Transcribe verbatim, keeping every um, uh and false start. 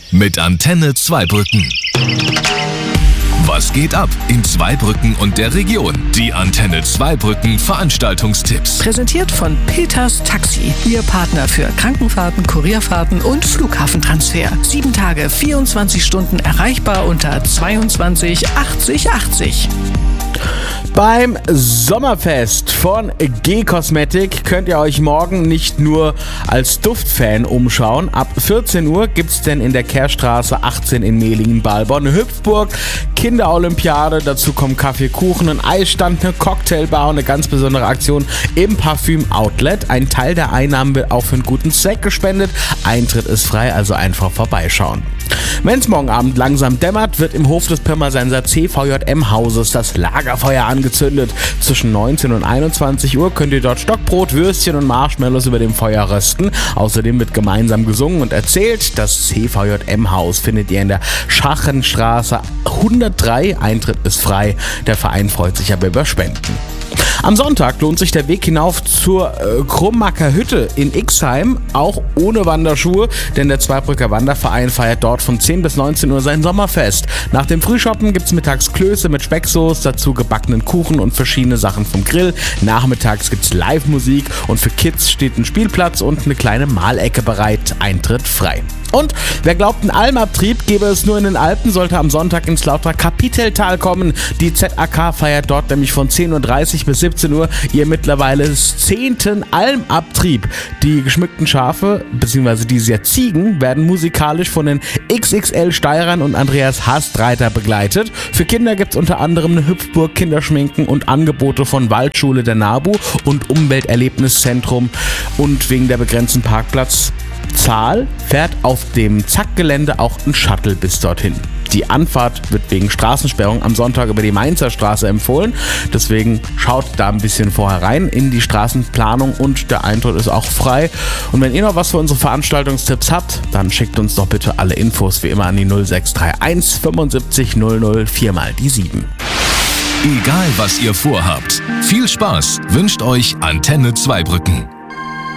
mit Antenne Zweibrücken. Was geht ab in Zweibrücken und der Region? Die Antenne Zweibrücken Veranstaltungstipps. Präsentiert von Peters Taxi. Ihr Partner für Krankenfahrten, Kurierfahrten und Flughafentransfer. Sieben Tage, vierundzwanzig Stunden erreichbar unter zweiundzwanzig achtzig achtzig. Beim Sommerfest von G-Cosmetic könnt ihr euch morgen nicht nur als Duftfan umschauen. Ab vierzehn Uhr gibt's denn in der Kehrstraße achtzehn in Mehlingen-Balbon eine Hüpfburg, Kinderolympiade, dazu kommen Kaffee, Kuchen, ein Eisstand, eine Cocktailbar und eine ganz besondere Aktion im Parfüm-Outlet. Ein Teil der Einnahmen wird auch für einen guten Zweck gespendet. Eintritt ist frei, also einfach vorbeischauen. Wenn es morgen Abend langsam dämmert, wird im Hof des Pirmasenser C V J M-Hauses das Lagerfeuer angezündet. Zwischen neunzehn und einundzwanzig Uhr könnt ihr dort Stockbrot, Würstchen und Marshmallows über dem Feuer rösten. Außerdem wird gemeinsam gesungen und erzählt. Das C V J M-Haus findet ihr in der Schachenstraße hundertdrei. Eintritt ist frei. Der Verein freut sich aber über Spenden. Am Sonntag lohnt sich der Weg hinauf zur äh, Krummacker Hütte in Ixheim, auch ohne Wanderschuhe, denn der Zweibrücker Wanderverein feiert dort von zehn bis neunzehn Uhr sein Sommerfest. Nach dem Frühshoppen gibt's mittags Klöße mit Specksoße, dazu gebackenen Kuchen und verschiedene Sachen vom Grill. Nachmittags gibt's Live-Musik und für Kids steht ein Spielplatz und eine kleine Malecke bereit. Eintritt frei. Und wer glaubt, einen Almabtrieb gäbe es nur in den Alpen, sollte am Sonntag ins Lauterer Kapiteltal kommen. Die Z A K feiert dort nämlich von zehn Uhr dreißig bis siebzehn Uhr ihr mittlerweile zehnten Almabtrieb. Die geschmückten Schafe, beziehungsweise die sehr Ziegen, werden musikalisch von den X X L-Steirern und Andreas Hastreiter begleitet. Für Kinder gibt es unter anderem eine Hüpfburg, Kinderschminken und Angebote von Waldschule der NABU und Umwelterlebniszentrum. Und wegen der begrenzten Parkplatz Zahl fährt auf dem Zack-Gelände auch ein Shuttle bis dorthin. Die Anfahrt wird wegen Straßensperrung am Sonntag über die Mainzer Straße empfohlen. Deswegen schaut da ein bisschen vorher rein in die Straßenplanung und der Eintritt ist auch frei. Und wenn ihr noch was für unsere Veranstaltungstipps habt, dann schickt uns doch bitte alle Infos wie immer an die null sechs drei eins fünfundsiebzig null null vier mal die sieben. Egal was ihr vorhabt, viel Spaß wünscht euch Antenne Zweibrücken.